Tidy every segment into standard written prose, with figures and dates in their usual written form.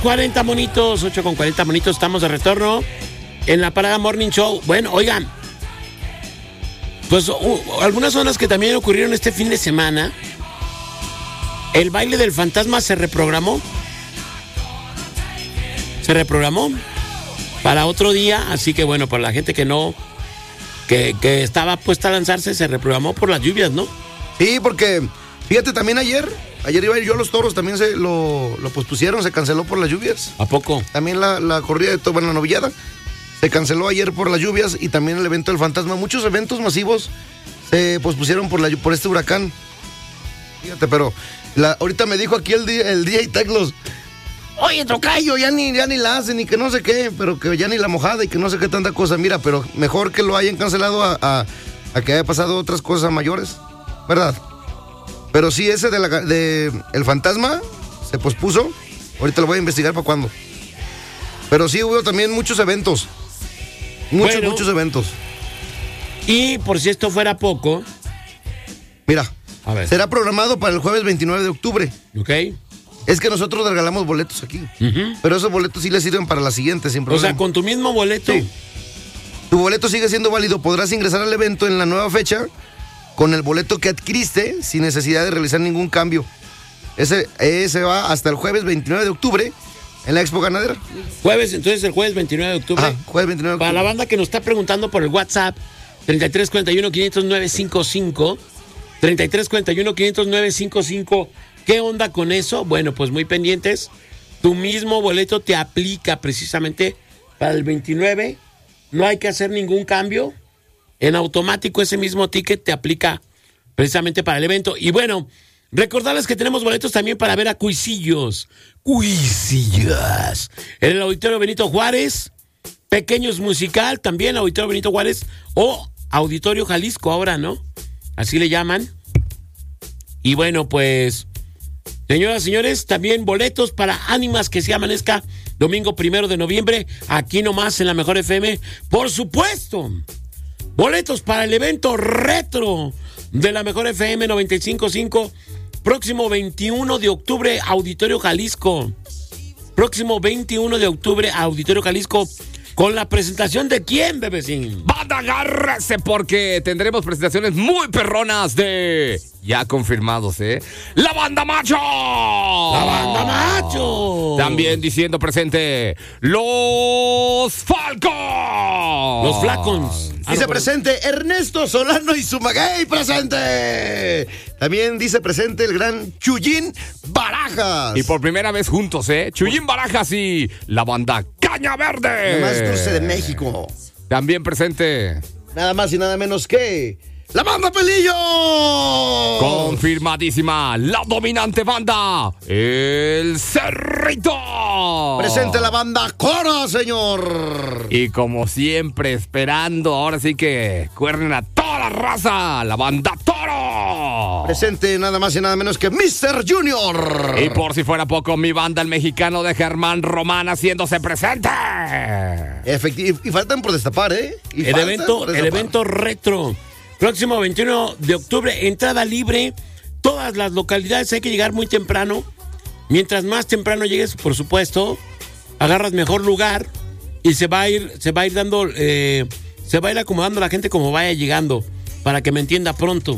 8:40 monitos, 8:40 monitos, estamos de retorno en la Parada Morning Show. Bueno, oigan, pues algunas zonas que también ocurrieron este fin de semana. El baile del fantasma se reprogramó. Se reprogramó para otro día, así que bueno, para la gente que no, que estaba puesta a lanzarse, se reprogramó por las lluvias, ¿no? Sí, porque, fíjate, también ayer iba a ir yo a los toros, también lo pospusieron, se canceló por las lluvias. ¿A poco? También la corrida de toros, la novillada, se canceló ayer por las lluvias y también el evento del fantasma. Muchos eventos masivos se pospusieron por este huracán. Fíjate, pero ahorita me dijo aquí el DJ Teclos, oye, tocayo, ya ni la hacen y que no sé qué, pero que ya ni la mojada y que no sé qué tanta cosa. Mira, pero mejor que lo hayan cancelado a que haya pasado otras cosas mayores, ¿verdad? Pero sí, ese de el fantasma se pospuso. Ahorita lo voy a investigar para cuándo. Pero sí hubo también muchos eventos. Muchos eventos. Y por si esto fuera poco, mira, a ver, será programado para el jueves 29 de octubre. Ok. Es que nosotros regalamos boletos aquí. Pero esos boletos sí les sirven para la siguiente, sin problema. O sea, con tu mismo boleto. Sí. Tu boleto sigue siendo válido. Podrás ingresar al evento en la nueva fecha con el boleto que adquiriste sin necesidad de realizar ningún cambio. Ese va hasta el jueves 29 de octubre en la Expo Ganadera. Entonces el jueves 29 de octubre. Jueves 29 de octubre. Para la banda que nos está preguntando por el WhatsApp, 3341-509-55. 3341-509-55. ¿Qué onda con eso? Bueno, pues muy pendientes. Tu mismo boleto te aplica precisamente para el 29. No hay que hacer ningún cambio. En automático ese mismo ticket te aplica precisamente para el evento. Y bueno, recordarles que tenemos boletos también para ver a Cuisillos. Cuisillos. En el Auditorio Benito Juárez. Pequeños Musical, también Auditorio Benito Juárez. O Auditorio Jalisco ahora, ¿no? Así le llaman. Y bueno, pues, señoras y señores, también boletos para Ánimas que se amanezca domingo 1 de noviembre, aquí nomás en la Mejor FM. Por supuesto, boletos para el evento retro de la Mejor FM 95.5, próximo 21 de octubre, Auditorio Jalisco. Próximo 21 de octubre, Auditorio Jalisco. ¿Con la presentación de quién, bebecín? Banda, agárrese porque tendremos presentaciones muy perronas de... Ya confirmados, ¡La Banda Macho! ¡La Banda Macho! También diciendo presente, ¡Los Falcons! ¡Los Flacons! Dice presente Ernesto Solano y su maguey presente. También dice presente el gran Chuyín Barajas. Y por primera vez juntos, Chuyín Barajas y la Banda Caña Verde. Lo más dulce de México. También presente. Nada más y nada menos que... ¡La Banda Pelillo! Confirmadísima, la dominante banda, El Cerrito. Presente la Banda Cora, señor. Y como siempre, esperando, ahora sí que cuernen a toda la raza, la Banda Toro. Presente nada más y nada menos que Mr. Junior. Y por si fuera poco, mi banda, el mexicano de Germán Román, haciéndose presente. Efectivo, y faltan por destapar, El evento retro. Próximo 21 de octubre, entrada libre. Todas las localidades hay que llegar muy temprano. Mientras más temprano llegues, por supuesto, agarras mejor lugar y se va a ir dando, se va a ir acomodando la gente como vaya llegando, para que me entienda pronto.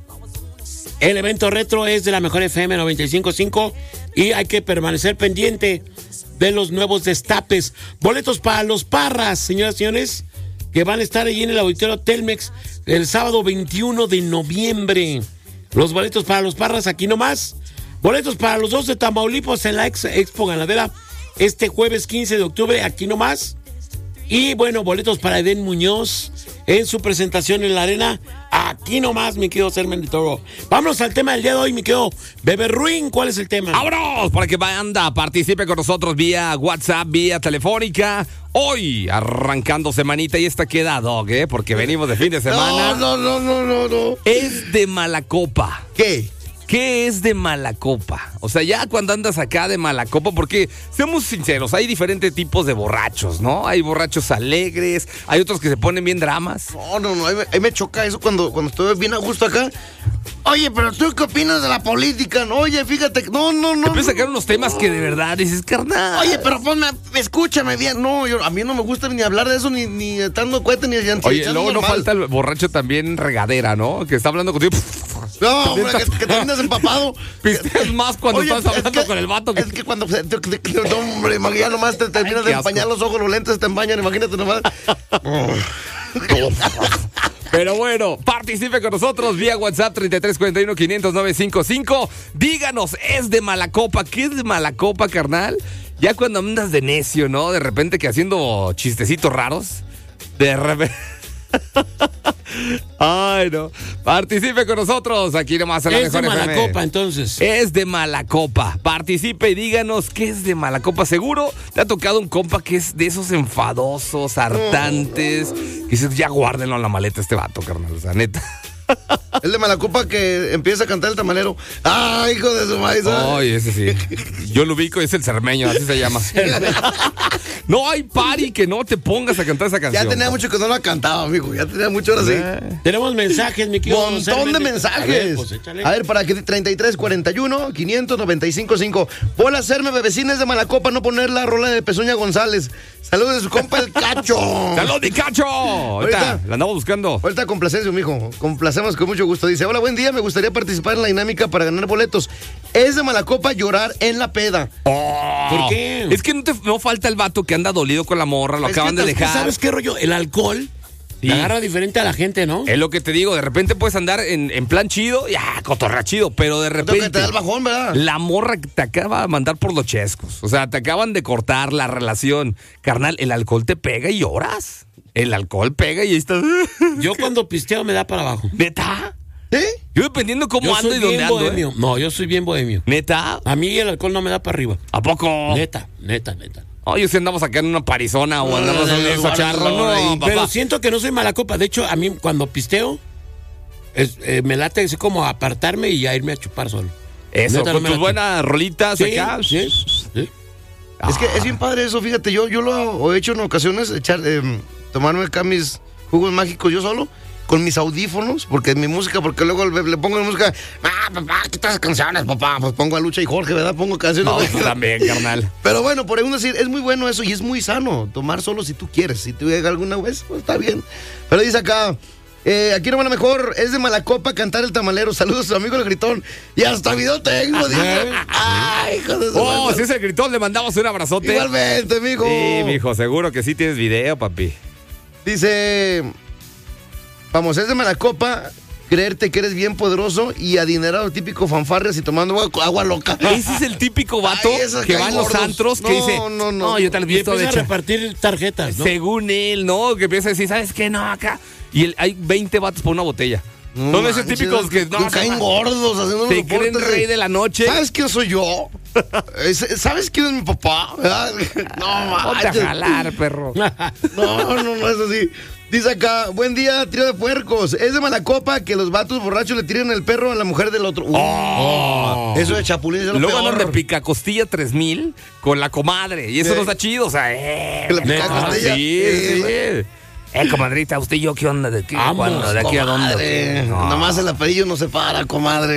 El evento retro es de la Mejor FM 95.5 y hay que permanecer pendiente de los nuevos destapes. Boletos para los Parras, señoras y señores, que van a estar allí en el Auditorio Telmex el sábado 21 de noviembre. Los boletos para los Parras aquí nomás. Boletos para los 2 de Tamaulipas en la Expo Ganadera este jueves 15 de octubre aquí nomás. Y bueno, boletos para Edén Muñoz en su presentación en la arena aquí nomás, mi querido Sermen de Toro. Vámonos al tema del día de hoy, mi querido Bebe Ruin. ¿Cuál es el tema? ¡Vámonos! Para que banda participe con nosotros vía WhatsApp, vía telefónica. Hoy, arrancando semanita, y esta queda dog, porque venimos de fin de semana. No. Es de mala copa. ¿Qué? ¿qué es de mala copa? O sea, ya cuando andas acá de mala copa, porque seamos sinceros, hay diferentes tipos de borrachos, ¿no? Hay borrachos alegres, hay otros que se ponen bien dramas. No, ahí me choca eso cuando estoy bien a gusto acá. Oye, pero ¿tú qué opinas de la política? No, oye, fíjate, no. Te empiezan a sacar unos temas que de verdad dices, carnal. Oye, pero escúchame bien. No, a mí no me gusta ni hablar de eso, ni dando cuenta, ni Oye, luego no falta el borracho también regadera, ¿no? Que está hablando contigo. No, hombre, que terminas empapado. Pisteas más cuando estás hablando con el vato. Es que cuando... No, hombre, ya nomás te terminas de empañar los ojos, los lentes te empañan, imagínate nomás. Pero bueno, participe con nosotros vía WhatsApp 3341-500-955. Díganos, ¿es de mala copa? ¿Qué es de mala copa, carnal? Ya cuando andas de necio, ¿no? De repente que haciendo chistecitos raros. De repente... Ay, no. Participe con nosotros. Aquí nomás en la mejor mala FM. copa, entonces. Es de mala copa. Participe y díganos qué es de mala copa. Seguro te ha tocado un compa que es de esos enfadosos, hartantes. Que dices, ya guárdenlo en la maleta este vato, carnal. O sea, neta. El de mala copa que empieza a cantar el tamalero. ¡Ay, hijo de su maíz! Ay, ese sí. Yo lo ubico, es el cermeño, así se llama. No hay party que no te pongas a cantar esa canción. Ya tenía mucho que no la cantaba, amigo. Ya tenía mucho, ahora sí. Tenemos mensajes, mi querido. Montón de mensajes. A ver, para que 3341-500-955. Bola hacerme bebecines de mala copa, no poner la rola de Pezuña González. Saludos de su compa el Cacho. ¡Salud, mi Cacho! Ahorita la andamos buscando. Ahorita complacencia, mijo. Complacemos con mucho gusto. Dice, hola, buen día. Me gustaría participar en la dinámica para ganar boletos. Es de mala copa llorar en la peda. ¿Por qué? Es que no falta el vato que anda dolido con la morra, lo acaban de dejar. ¿Sabes qué rollo? El alcohol te agarra diferente a la gente, ¿no? Es lo que te digo, de repente puedes andar en plan chido, ya, cotorrea chido, pero de repente te da el bajón, ¿verdad? La morra te acaba de mandar por los chescos. O sea, te acaban de cortar la relación. Carnal, el alcohol te pega y lloras. El alcohol pega y ahí estás. Yo cuando pisteo me da para abajo. ¿Neta? ¿Sí? Yo dependiendo cómo ando y dónde ando. Bohemio. No, yo soy bien bohemio. ¿Neta? A mí el alcohol no me da para arriba. ¿A poco? Neta. Oye, si andamos acá en una parizona o andamos en un charro, no, pero papá. siento que no soy mala copa. De hecho, a mí cuando pisteo, me late así como apartarme y ya irme a chupar solo. Eso, Neta, con no me tus late. buenas rolitas acá. Sí. Es que es bien padre eso, fíjate. Yo lo he hecho en ocasiones, tomarme acá mis jugos mágicos yo solo, con mis audífonos, porque mi música, porque luego le pongo la música, papá, ¿qué estas canciones, papá? Pues pongo a Lucha y Jorge, ¿verdad? Pongo canciones. No, también, carnal. Pero bueno, por uno decir, es muy bueno eso y es muy sano tomar solo si tú quieres. Si tú llegas alguna vez, pues está bien. Pero dice acá, aquí no van a mejor, es de mala copa cantar el tamalero. Saludos a su amigo el gritón. Y hasta video tengo, dice. Ay, hijo de su madre. Si es el gritón, le mandamos un abrazote. Igualmente, mijo. Sí, mijo, seguro que sí tienes video, papi. Dice, vamos, es de mala copa creerte que eres bien poderoso y adinerado, típico fanfarrias y tomando agua loca. Ese es el típico vato que va en los antros que dice, no, yo tal Y vez empieza a repartir tarjetas, ¿no? según él, ¿no? Que empieza a decir, ¿sabes qué? No, acá. Y hay 20 vatos por una botella. Son esos típicos que caen gordos haciendo se creen rey de la noche. ¿Sabes quién soy yo? ¿Sabes quién es mi papá? No, Ponte a jalar, perro. No es así. Dice acá, buen día, trío de puercos. Es de mala copa que los vatos borrachos le tiren el perro a la mujer del otro. Eso de chapulín es lo Luego peor. andan de picacostilla 3000 con la comadre. Y eso no está chido, o sea, La picacostilla. Sí. Comadrita, ¿usted y yo qué onda? ¿De qué? ¿Cuándo? ¿De aquí a dónde? No. Nomás el apellido no se para, comadre.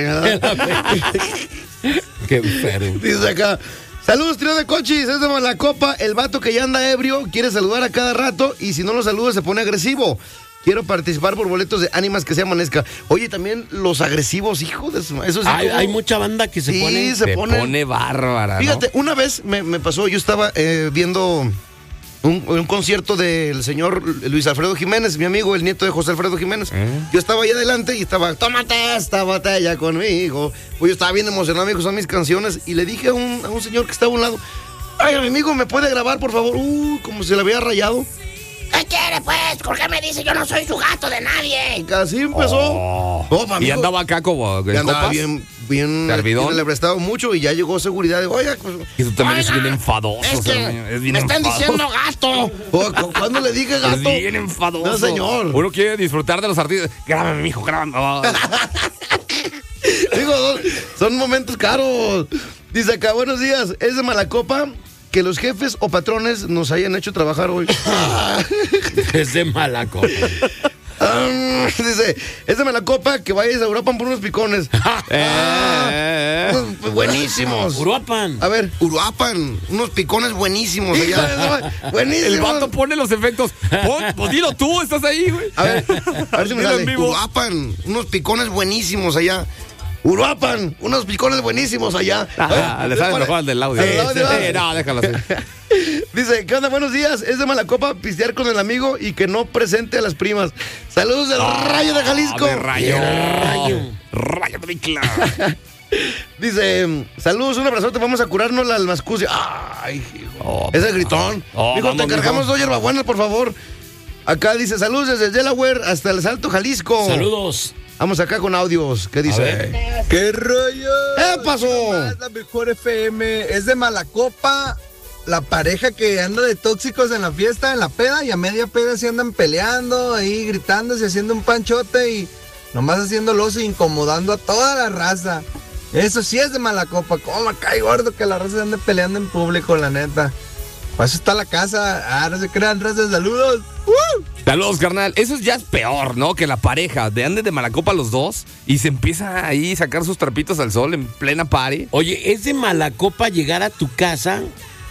Qué enfermo. Dice acá, saludos, trío de cochis, es de mala copa. El vato que ya anda ebrio quiere saludar a cada rato y si no lo saluda se pone agresivo. Quiero participar por boletos de Ánimas que se amanezca. Oye, también los agresivos, hijo de su... Eso sí, Hay mucha banda que se pone... Se pone bárbara, Fíjate, una vez me pasó, yo estaba viendo un concierto del señor Luis Alfredo Jiménez, mi amigo, el nieto de José Alfredo Jiménez. Yo estaba ahí adelante y estaba, tómate esta botella conmigo. Pues yo estaba bien emocionado, amigo, son mis canciones. Y le dije a un señor que estaba a un lado, ay, mi amigo, ¿me puede grabar, por favor? Como se le había rayado. ¿Qué quiere, pues? ¿Por qué me dice yo no soy su gato de nadie? Así empezó. Y andaba acá como y andaba bien le prestaba mucho y ya llegó seguridad. Oiga, pues, y tú también Oiga, es bien enfadoso. es que me están diciendo gato. ¿Cuándo le dije gato? Es bien enfadoso. No, señor. Uno quiere disfrutar de los artistas. Grábame, mijo, grábame. Digo, son momentos caros. Dice acá, buenos días, es de mala copa que los jefes o patrones nos hayan hecho trabajar hoy. Es de mala copa. Dice, es de mala copa que vayas a Europa por unos picones. Buenísimos. Uruapan. A ver, Uruapan, unos picones buenísimos allá. Buenísimos. El vato pone los efectos. Pues dilo tú, estás ahí, güey. A ver si me Dilo sale. en vivo. Uruapan, unos picones buenísimos allá. Uruapan, unos picones buenísimos allá. Le sale mejor al del audio. Al del audio. No, déjalo así. Dice, ¿qué onda? Buenos días. Es de mala copa pistear con el amigo y que no presente a las primas. Saludos del Rayo de Jalisco. De Rayo de Micla. Dice, saludos, un abrazote, vamos a curarnos la almascucia. Ay, hijo. Ese gritón. Dijo, te encargamos dos hierbabuenas, por favor. Acá dice, saludos desde Delaware hasta el Salto, Jalisco. Saludos. Vamos acá con audios. ¿Qué dice? ¿Qué rollo? ¿Qué pasó? La mejor FM. Es de mala copa la pareja que anda de tóxicos en la fiesta, en la peda, y a media peda se andan peleando, ahí gritándose, haciendo un panchote y nomás haciendo loso e incomodando a toda la raza. Eso sí es de mala copa. ¿Cómo me cae gordo que la raza se ande peleando en público, la neta? Pues está la casa. No se crean, raza. Saludos. Saludos, carnal. Eso ya es peor, ¿no? Que la pareja de anden de mala copa los dos y se empieza ahí a sacar sus trapitos al sol en plena party. Oye, es de mala copa llegar a tu casa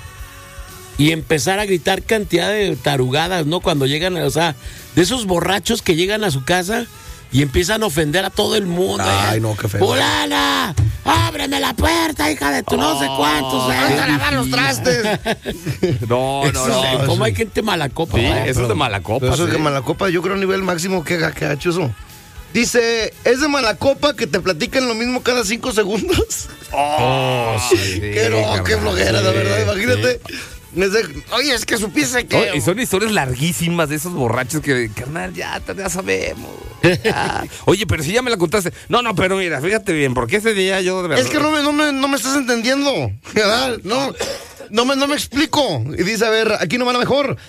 y empezar a gritar cantidad de tarugadas, ¿no? Cuando llegan, o sea, de esos borrachos que llegan a su casa y empiezan a ofender a todo el mundo. Ay, no, qué feo. ¡Fulana! ¡Ábreme la puerta, hija de tu no sé cuántos! ¡Venga a lavar los trastes! No. ¿Cómo hay gente mala copa? Sí, ¿verdad? eso es de mala copa. Eso es de sí. mala copa, yo creo a nivel máximo que ha hecho eso. Dice, es de mala copa que te platican lo mismo cada 5 segundos. Sí, Qué flojera, la verdad, imagínate. Sí. Oye, es que supiste que... Y son historias larguísimas de esos borrachos que, carnal, ya sabemos. Ya. Oye, pero si ya me la contaste. No, pero mira, fíjate bien, porque ese día yo... De verdad, Es que no me estás entendiendo, ¿verdad? No me explico. Y dice, a ver, aquí no va la mejor.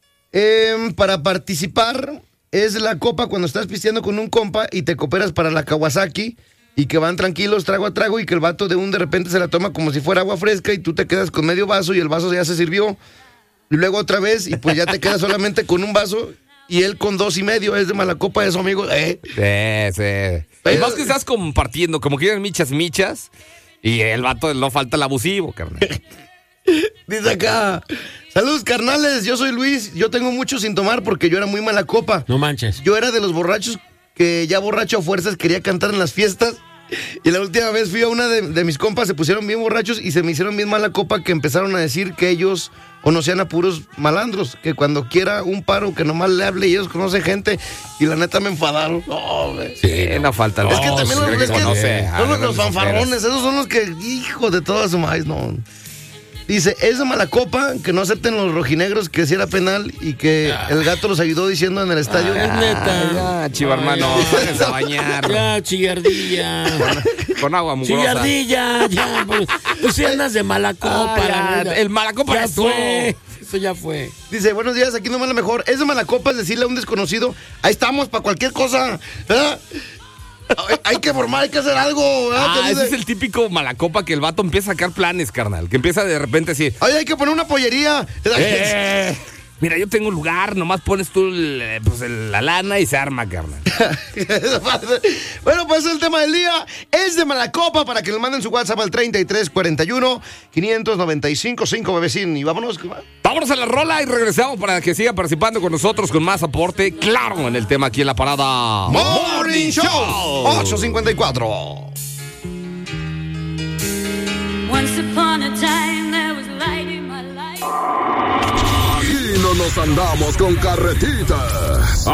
Para participar es la copa cuando estás pisteando con un compa y te cooperas para la Kawasaki y que van tranquilos trago a trago y que el vato de repente se la toma como si fuera agua fresca y tú te quedas con medio vaso y el vaso ya se sirvió. Y luego otra vez y pues ya te quedas solamente con un vaso y él con 2.5. Es de mala copa eso, amigo. Sí. Y más que estás compartiendo, como que eran michas y el vato no falta el abusivo, carnal. Dice acá, saludos carnales, yo soy Luis, yo tengo mucho sin tomar porque yo era muy mala copa. No manches. Yo era de los borrachos que ya borracho a fuerzas quería cantar en las fiestas. Y la última vez fui a una de mis compas, se pusieron bien borrachos y se me hicieron bien mala copa que empezaron a decir que ellos conocían a puros malandros, que cuando quiera un paro que nomás le hable y ellos conocen gente y la neta me enfadaron. No, güey. Sí, no falta. Es que también son los fanfarrones, esos son los que, hijo de todas su maíz, no. Dice, es de mala copa que no acepten los rojinegros que sí era penal y que el gato los ayudó diciendo en el estadio. Es neta. Ya, chiva hermano, sáquense a bañar. Ya, chillardilla. Con agua mugrosa. Chillardilla, ya. Pues si andas de mala copa. la neta. El mala copa Ya es tú. fue. Eso ya fue. Dice, buenos días, aquí nomás la mejor. Es de mala copa es decirle a un desconocido, ahí estamos para cualquier cosa, ¿verdad? Hay que formar, hay que hacer algo, ¿verdad? Ese es el típico malacopa que el vato empieza a sacar planes, carnal. Que empieza de repente así. Oye, hay que poner una pollería. Mira, yo tengo un lugar, nomás pones tú la lana y se arma, carnal. Bueno, pues el tema del día es de mala copa para que le manden su WhatsApp al 3341-595-5 bebecín. Y vámonos. Vámonos a la rola y regresamos para que siga participando con nosotros con más aporte, claro, en el tema aquí en la parada Morning Show 854. Once upon a time there was light in my life. Aquí no nos andamos con carretitas.